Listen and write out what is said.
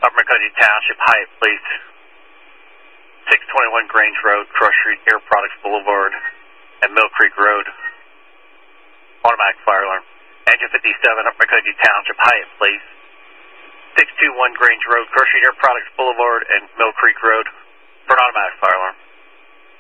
Upper McCuddy Township, Hyatt Place, 621 Grange Road, Crush Street, Air Products Boulevard, and Mill Creek Road. Automatic fire alarm. Engine 57, Upper McCuddy Township, Hyatt Place, 621 Grange Road, Crush Street, Air Products Boulevard, and Mill Creek Road, for an automatic fire alarm.